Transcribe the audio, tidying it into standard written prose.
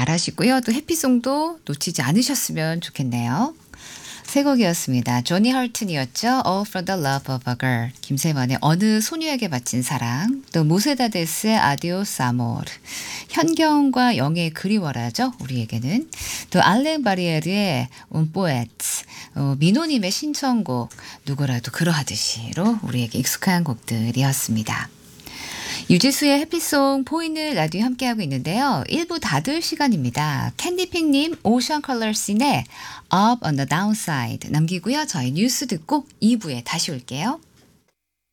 잘하시고요. 또 해피송도 놓치지 않으셨으면 좋겠네요. 새 곡이었습니다. 조니 헐튼이었죠. All for the love of a girl. 김세만의 어느 소녀에게 바친 사랑. 또 모세다데스의 아디오스 아모르. 현경과 영의 그리워라죠. 우리에게는. 또 알렌 바리에르의 Un poète. 민호님의 신청곡 누구라도 그러하듯이로 우리에게 익숙한 곡들이었습니다. 유지수의 해피송 보이는 라디오 함께하고 있는데요. 1부 닫을 시간입니다. 캔디핑님 오션 컬러씬의 Up on the Downside 남기고요. 저희 뉴스 듣고 2부에 다시 올게요.